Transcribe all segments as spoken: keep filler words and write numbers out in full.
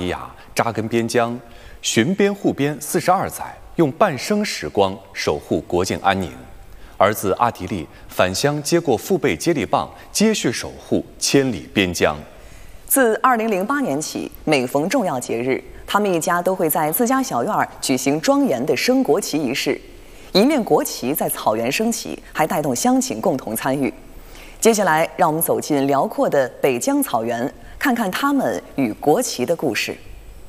亚扎根边疆，巡边护边四十二载，用半生时光守护国境安宁。儿子阿迪力返乡接过父辈接力棒，接续守护千里边疆。 自二零零八年起，每逢重要节日，他们一家都会在自家小院举行庄严的升国旗仪式。一面国旗在草原升起，还带动乡亲共同参与。接下来，让我们走进辽阔的北疆草原，看看他们与国旗的故事。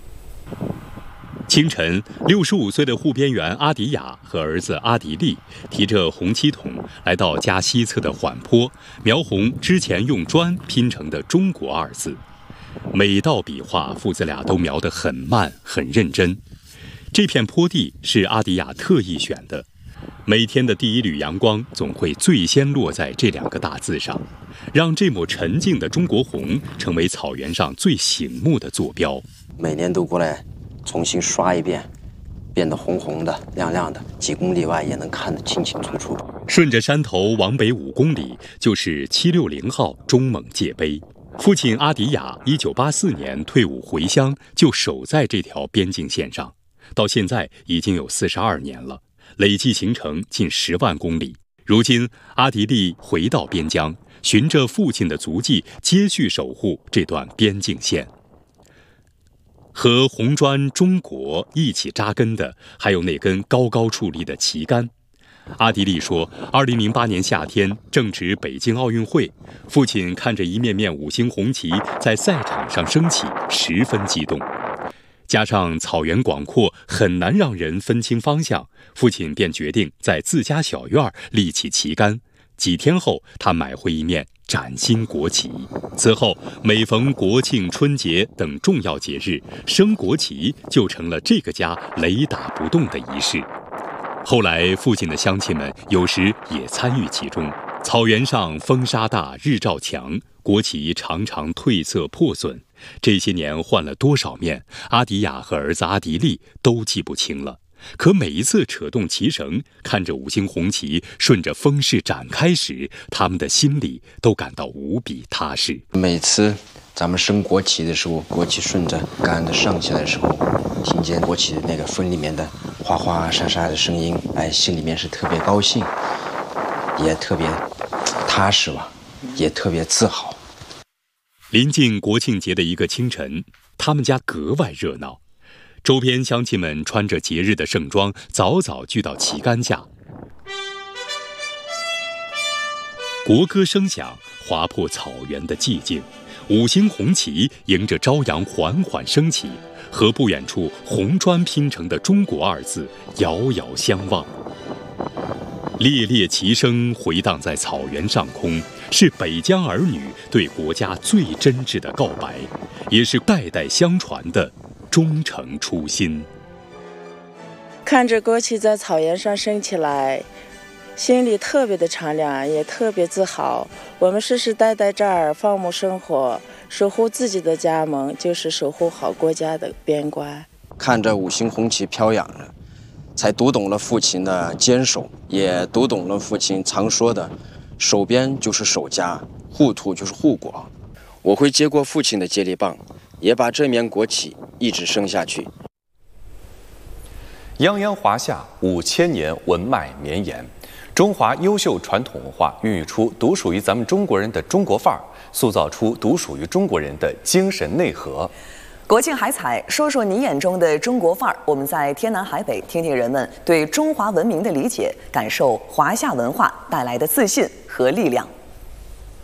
清晨，六十五岁的护边员阿迪亚和儿子阿迪力提着红漆桶来到家西侧的缓坡，描红之前用砖拼成的“中国”二字。每道笔画，父子俩都描得很慢，很认真。这片坡地是阿迪亚特意选的，每天的第一缕阳光总会最先落在这两个大字上，让这抹沉静的中国红成为草原上最醒目的坐标。 每年都过来重新刷一遍，变得红红的、亮亮的，几公里外也能看得清清楚楚。 顺着山头往北五公里，就是七六零号中蒙界碑。父亲阿迪亚一九八四年退伍回乡，就守在这条边境线上。到现在已经有四十二年了，累计行程近十万公里。如今，阿迪力回到边疆，循着父亲的足迹，接续守护这段边境线。和红砖中国一起扎根的，还有那根高高矗立的旗杆。阿迪力说，二零零八年夏天正值北京奥运会，父亲看着一面面五星红旗在赛场上升起，十分激动。加上草原广阔，很难让人分清方向，父亲便决定在自家小院立起旗杆。几天后，他买回一面崭新国旗。此后，每逢国庆、春节等重要节日，升国旗就成了这个家雷打不动的仪式。后来，父亲的乡亲们有时也参与其中。草原上风沙大，日照强，国旗常常褪色破损。这些年换了多少面，阿迪亚和儿子阿迪力都记不清了。可每一次扯动旗绳，看着五星红旗顺着风势展开时，他们的心里都感到无比踏实。 每次咱们升国旗的时候，国旗顺着杆子上起来的时候，听见国旗的那个风里面的哗哗沙沙的声音，哎，心里面是特别高兴，也特别踏实吧，也特别自豪。 临近国庆节的一个清晨，他们家格外热闹。周边乡亲们穿着节日的盛装，早早聚到旗杆下。国歌声响，划破草原的寂静。五星红旗迎着朝阳缓缓升起，和不远处红砖拼成的“中国”二字遥遥相望。烈烈旗声回荡在草原上空，是北疆儿女对国家最真挚的告白，也是代代相传的忠诚初心。 看着国旗在草原上升起来，心里特别的敞亮，也特别自豪。我们世世代代这儿放牧生活，守护自己的家门，就是守护好国家的边关。 看着五星红旗飘扬着，才读懂了父亲的坚守，也读懂了父亲常说的守边就是守家，护土就是护国。我会接过父亲的接力棒，也把这面国旗一直升下去。 泱泱华夏五千年文脉绵延，中华优秀传统文化孕育出独属于咱们中国人的中国范儿，塑造出独属于中国人的精神内核。 国庆海采，说说你眼中的中国范儿。我们在天南海北听听人们对中华文明的理解，感受华夏文化带来的自信和力量。